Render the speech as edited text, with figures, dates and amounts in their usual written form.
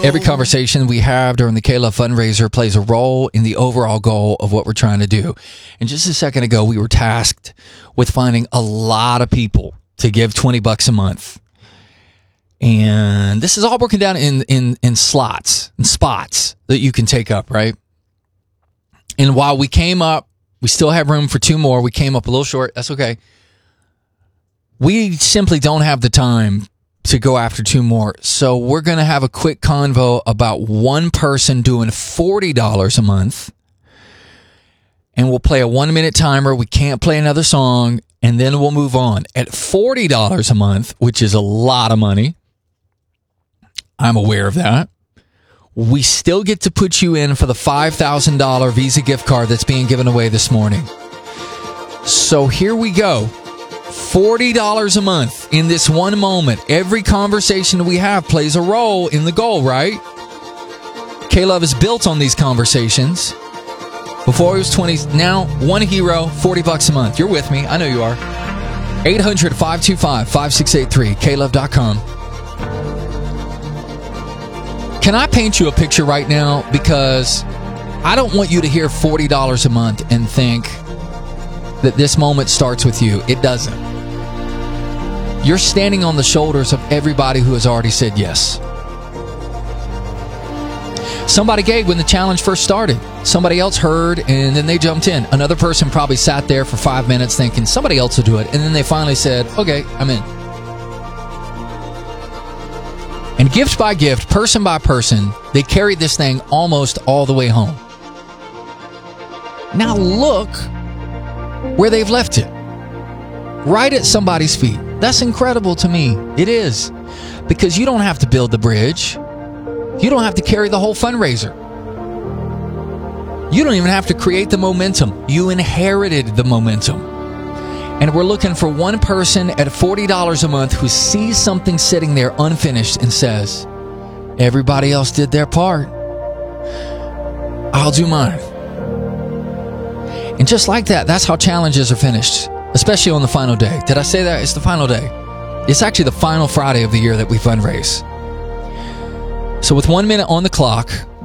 Every conversation we have during the K-Love fundraiser plays a role in the overall goal of what we're trying to do. And just a second ago, we were tasked with finding a lot of people to give $20 a month. And this is all broken down in slots and spots that you can take up, right? And while we came up, we still have room for 2 more. We came up a little short. That's okay. We simply don't have the time to go after 2 more. So we're going to have a quick convo about one person doing $40 a month. And we'll play a 1-minute timer. We can't play another song. And then we'll move on. At $40 a month, which is a lot of money, I'm aware of that, we still get to put you in for the $5,000 Visa gift card that's being given away this morning. So here we go. $40 a month in this one moment. Every conversation we have plays a role in the goal, right? K-Love is built on these conversations. Before he was 20, now one hero, $40 a month. You're with me. I know you are. 800-525-5683, klove.com. Can I paint you a picture right now? Because I don't want you to hear $40 a month and think that this moment starts with you. It doesn't. You're standing on the shoulders of everybody who has already said yes. Somebody gave when the challenge first started. Somebody else heard, and then they jumped in. Another person probably sat there for 5 minutes thinking somebody else will do it, and then they finally said, okay, I'm in. And gift by gift, person by person, they carried this thing almost all the way home. Now look where they've left it. Right at somebody's feet. That's incredible to me. It is. Because you don't have to build the bridge. You don't have to carry the whole fundraiser. You don't even have to create the momentum. You inherited the momentum. And we're looking for one person at $40 a month who sees something sitting there unfinished and says, everybody else did their part. I'll do mine. And just like that, that's how challenges are finished, especially on the final day. Did I say that? It's the final day. It's actually the final Friday of the year that we fundraise. So with 1 minute on the clock,